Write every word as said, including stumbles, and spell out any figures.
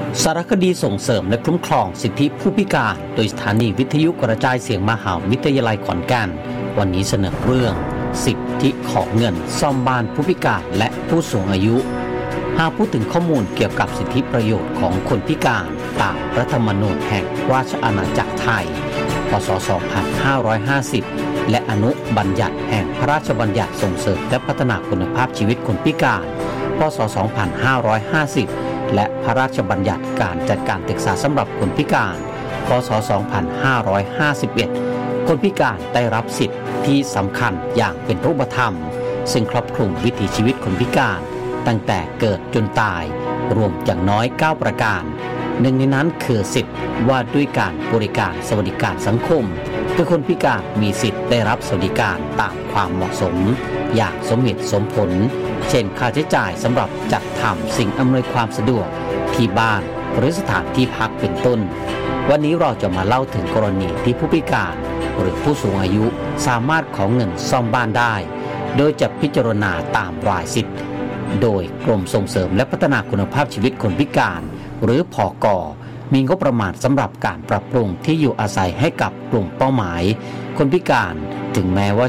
สารคดีส่งเสริมและคุ้มครองสิทธิผู้พิการโดยสถานีวิทยุกระจายเสียงมหาวิทยาลัยขอนแก่นวันนี้เสนอเรื่องสิทธิของเงินซ่อมบ้านผู้พิการและผู้สูงอายุหากพูดถึงข้อมูลเกี่ยวกับสิทธิประโยชน์ของคนพิการตามรัฐธรรมนูญแห่งราชอาณาจักรไทยพ.ศ. สองพันห้าร้อยห้าสิบและอนุบัญญัติแห่งพระราชบัญญัติส่งเสริมและพัฒนาคุณภาพชีวิตคนพิการพ.ศ. สองพันห้าร้อยห้าสิบและพระราชบัญญัติการจัดการศึกษาสำหรับคนพิการพ.ศ. สองพันห้าร้อยห้าสิบเอ็ดคนพิการได้รับสิทธิที่สำคัญอย่างเป็นรูปธรรมซึ่งครอบคลุมวิถีชีวิตคนพิการตั้งแต่เกิดจนตายรวมอย่างน้อยเก้าประการหนึ่งในนั้นคือสิทธิ์ว่าด้วยการบริการสวัสดิการสังคมคือคนพิการมีสิทธิ์ได้รับสวัสดิการตามความเหมาะสมอย่างสมเหตุสมผลเช่นค่าใช้จ่ายสำหรับจัดทำสิ่งอำนวยความสะดวกที่บ้านหรือสถานที่พักเป็นต้นวันนี้เราจะมาเล่าถึงกรณีที่ผู้พิการหรือผู้สูงอายุสามารถขอเงินซ่อมบ้านได้โดยจะพิจารณาตามรายสิทธิ์โดยกรมส่งเสริมและพัฒนาคุณภาพชีวิตคนพิการหรือผก.มีงบประมาณสำหรับการปรับปรุงที่อยู่อาศัยให้กับกลุ่มเป้าหมายคนพิการถึงแม้ว่า